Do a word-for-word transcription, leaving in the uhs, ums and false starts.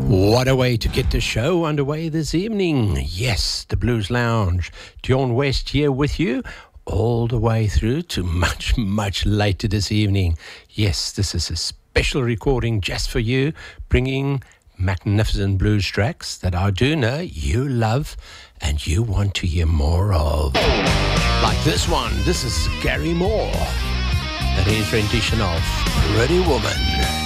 What a way to get the show underway this evening. Yes, the Blues Lounge. Dion West here with you all the way through to much, much later this evening. Yes, this is a special recording just for you, bringing magnificent blues tracks that I do know you love and you want to hear more of. Like this one. This is Gary Moore. That is rendition of Pretty Woman.